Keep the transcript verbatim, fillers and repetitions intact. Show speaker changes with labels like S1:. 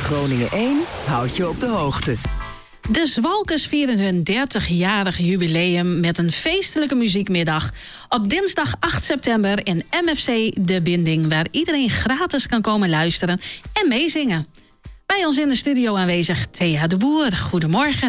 S1: Groningen één houdt je op de hoogte.
S2: De Zwalkes vieren hun dertigjarig jubileum met een feestelijke muziekmiddag. Op dinsdag acht september in M F C De Binding, waar iedereen gratis kan komen luisteren en meezingen. Bij ons in de studio aanwezig Thea de Boer. Goedemorgen.